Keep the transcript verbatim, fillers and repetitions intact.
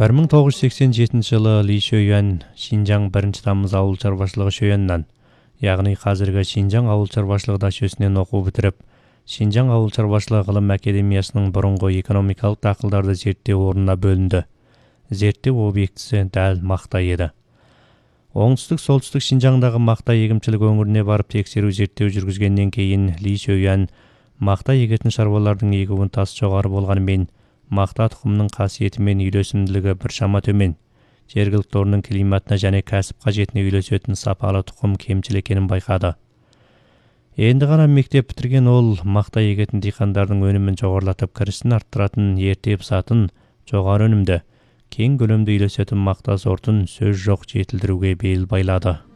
бір мың тоғыз жүз сексен жетінші жылы Ли Шөйен Шинжаң бірінші тамыз ауыл шаруашылығы Шөйеннан, яғни қазіргі Шинжаң ауыл шаруашылығы дачөсінен оқу бітіріп, Шинжаң ауыл шаруашылығы ғылым академиясының бұрынғы экономикалық дақылдарды зерттеу орнына бөлінді. Зерттеу объектісі дәл мақта еді. Оңтүстік-солтүстік Шинжаңдағы мақта егіншілік өңіріне барып тексеру зерттеу жүргізгеннен кейін Ли Шөйен мақта егетін шаруалардың егуін тас жоғары болғанымен, мақта тұқымының қасиеті мен үйлесімділігі біршама төмен, жергілікті орынның климатына және кәсіп қажетіне үйлесетін сапалы тұқым кемшіл екенін байқады. Енді ғана мектеп бітірген ол мақта егетін диқандардың өнімін жоғарылатып кірісін арттыратын, ерте пысатын, жоғары өнімді, кең көлемді үйлесетін мақта сортын сөз жоқ жетілдіруге бел байлады.